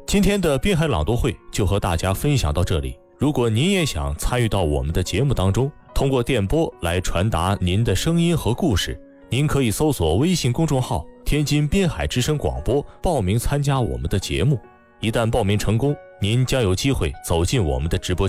今天的滨海朗读会就和大家分享到这里。如果您也想参与到我们的节目当中，通过电波来传达您的声音和故事，您可以搜索微信公众号天津滨海之声广播，报名参加我们的节目。一旦报名成功，您将有机会走进我们的直播